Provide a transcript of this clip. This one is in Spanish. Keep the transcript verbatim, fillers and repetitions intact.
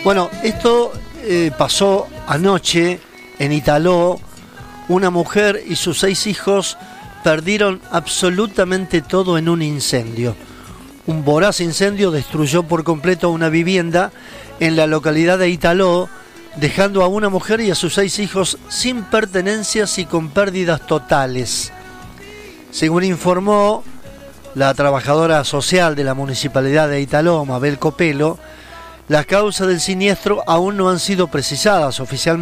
Bueno, esto eh, pasó anoche en Italó. Una mujer y sus seis hijos perdieron absolutamente todo en un incendio. Un voraz incendio destruyó por completo una vivienda en la localidad de Italó, dejando a una mujer y a sus seis hijos sin pertenencias y con pérdidas totales. Según informó la trabajadora social de la municipalidad de Italó, Mabel Copelo, las causas del siniestro aún no han sido precisadas oficialmente.